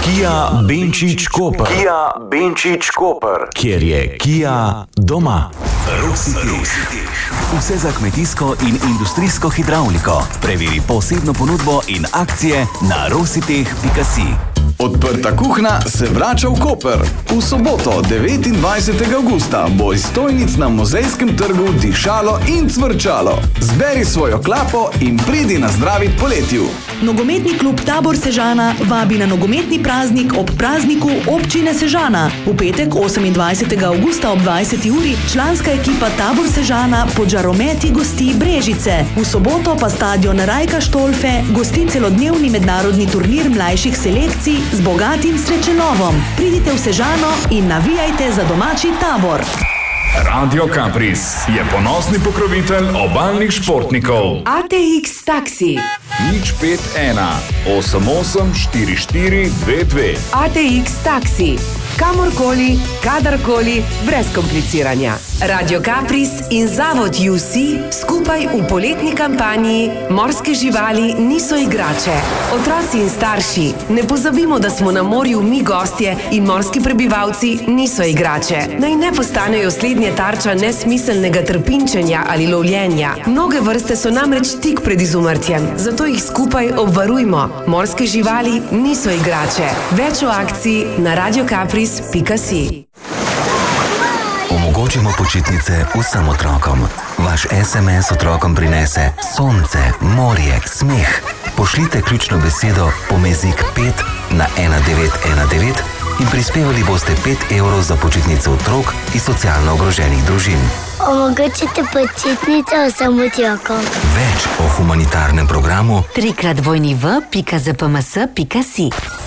Kia Benčič Koper. Kia Benčič Koper, kjer je Kia doma. Rositeh. Vse za kmetijsko in industrijsko hidravliko. Preveri posebno ponudbo in akcije na rositeh.si. Odprta kuhna se vrača v Koper. V soboto, 29. avgusta, bo iz stojnic na Muzejskem trgu dišalo in cvrčalo. Zberi svojo klapo in pridi nazdravit poletju. Nogometni klub Tabor Sežana vabi na nogometni praznik ob prazniku občine Sežana. V petek, 28. avgusta ob 20. uri, članska ekipa Tabor Sežana pod žarometi gosti Brežice. V soboto pa stadion Rajka Štolfe gosti celodnevni mednarodni turnir mlajših selekcij z bogatim srečelovom. Pridite v Sežano in navijajte za domači Tabor. Radio Campris je ponosni pokrovitelj obalnih športnikov. ATX Taxi 051 88 44 22. ATX Taxi. Kamorkoli, kadarkoli, brez kompliciranja. Radio Campris in Zavod UC skupaj v poletni kampanji Morske živali niso igrače. Otroci in starši, ne pozabimo, da smo na morju mi gostje in morski prebivalci niso igrače. Naj ne postanejo slednje tarča nesmiselnega trpinčenja ali lovljenja. Mnoge vrste so namreč tik pred izumrtjem, zato jih skupaj obvarujmo. Morske živali niso igrače. Več o akciji na radiocapris.si. Omogočimo počitnice vsem otrokom. Vaš SMS otrokom prinese sonce, morje, smeh. Pošljite ključno besedo pomezik 5 na 1919 in prispevali boste 5 evrov za počitnice otrok iz socialno ogroženih družin. Omogočite počitnice vsem otrokom. Več o humanitarnem programu www.zpms.si.